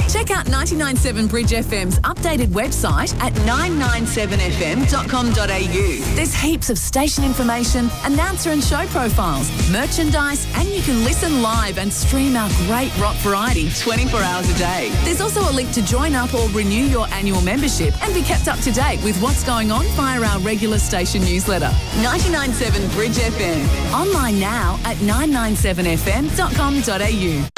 Check out 99.7 Bridge FM's updated website at 997fm.com.au. There's heaps of station information, announcer and show profiles, merchandise, and you can listen live and stream our great rock variety 24 hours a day. There's also a link to join up or renew your annual membership and be kept up to date with what's going on via our regular station newsletter. 99.7 Bridge FM. Online now at 997fm.com.au.